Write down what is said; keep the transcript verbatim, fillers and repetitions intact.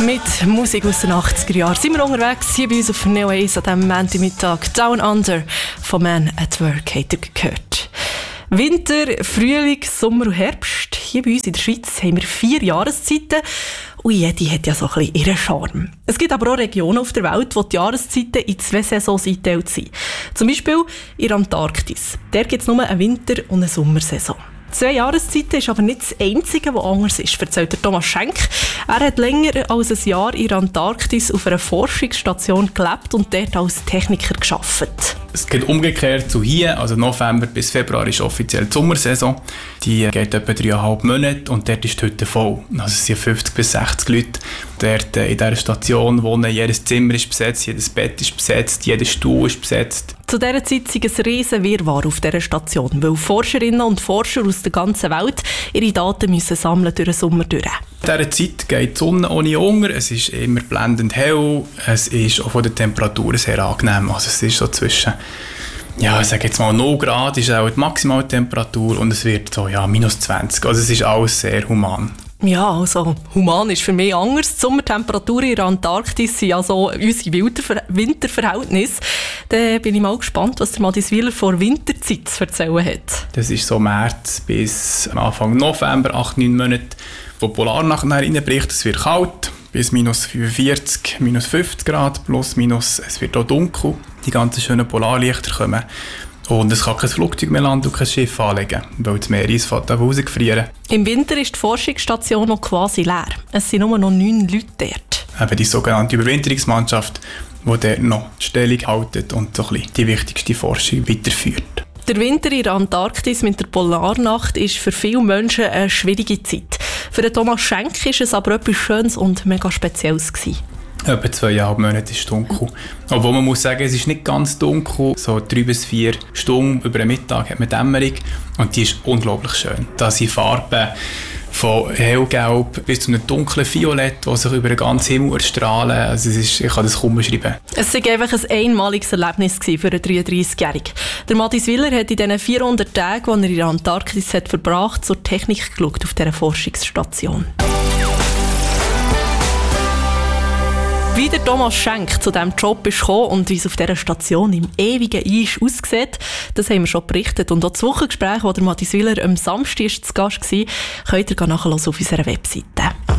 Mit Musik aus den achtziger Jahren sind wir unterwegs hier bei uns auf Neo eins an diesem Montagmittag. Down Under von Man at Work habt ihr gehört. Winter, Frühling, Sommer und Herbst. Hier bei uns in der Schweiz haben wir vier Jahreszeiten und jede hat ja so ein bisschen ihren Charme. Es gibt aber auch Regionen auf der Welt, wo die Jahreszeiten in zwei Saisons eingeteilt sind. Zum Beispiel in der Antarktis. Dort gibt es nur eine Winter- und eine Sommersaison. Zwei Jahreszeiten ist aber nicht das Einzige, was anders ist, erzählt der Thomas Schenk. Er hat länger als ein Jahr in der Antarktis auf einer Forschungsstation gelebt und dort als Techniker gearbeitet. Es geht umgekehrt zu hier, also November bis Februar ist offiziell die Sommersaison. Die geht etwa dreieinhalb Monate und dort ist die Hütte voll. Also es sind fünfzig bis sechzig Leute dort in dieser Station wohnen. Jedes Zimmer ist besetzt, jedes Bett ist besetzt, jeder Stuhl ist besetzt. Zu dieser Zeit sei ein riesen Wirrwarr auf dieser Station, weil Forscherinnen und Forscher aus der ganzen Welt ihre Daten müssen sammeln durch den Sommer durch. In dieser Zeit geht die Sonne ohne Hunger, es ist immer blendend hell, es ist auch von der Temperatur sehr angenehm. Also es ist so zwischen, ja, ich sage jetzt mal null Grad ist auch die Maximaltemperatur und es wird so, ja, minus zwanzig. Also es ist alles sehr human. Ja, also human ist für mich anders. Die Sommertemperaturen in der Antarktis sind also unsere Winterverhältnisse. Dann bin ich mal gespannt, was der Madiswiller vor Winterzeit zu erzählen hat. Das ist so März bis Anfang November, acht, neun Monate, wo die Polarnacht reinbricht. Es wird kalt, bis minus fünfundvierzig, minus fünfzig Grad, plus minus, es wird auch dunkel. Die ganzen schönen Polarlichter kommen. Und es kann kein Flugzeug mehr landen und kein Schiff anlegen, weil das Meer fängt an rausgefrieren. Im Winter ist die Forschungsstation noch quasi leer. Es sind nur noch neun Leute dort. Eben die sogenannte Überwinterungsmannschaft, die dort noch die Stellung hält und so ein bisschen die wichtigste Forschung weiterführt. Der Winter in der Antarktis mit der Polarnacht ist für viele Menschen eine schwierige Zeit. Für den Thomas Schenk war es aber etwas Schönes und mega Spezielles gewesen. Etwa zweieinhalb Monate ist es dunkel. Obwohl man muss sagen, es ist nicht ganz dunkel. So drei bis vier Stunden über den Mittag hat man Dämmerung und die ist unglaublich schön. Da sind Farben von hellgelb bis zu einem dunklen Violett, die sich über den ganzen Himmel erstrahlen. Also es ist, ich kann das kaum beschreiben. Es war einfach ein einmaliges Erlebnis für einen dreiunddreißigjährigen. Der Madiswiller hat in diesen vierhundert Tagen, die er in der Antarktis hat verbracht, zur Technik geschaut auf dieser Forschungsstation. Wie der Thomas Schenk zu diesem Job ist gekommen und wie es auf dieser Station im ewigen Eis aussieht, das haben wir schon berichtet. Und auch das Wochengespräch, das der Madiswiller am Samstag zu Gast war, könnt ihr nachhören auf unserer Webseite.